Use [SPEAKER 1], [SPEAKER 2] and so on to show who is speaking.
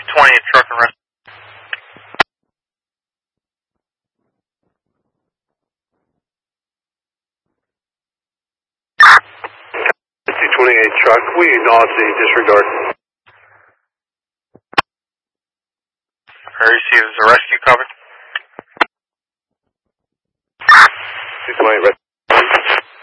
[SPEAKER 1] 28 truck and rescue.
[SPEAKER 2] C-28 truck, we acknowledge the disregard.
[SPEAKER 1] I received as a rescue covered.
[SPEAKER 2] C-28 rescue.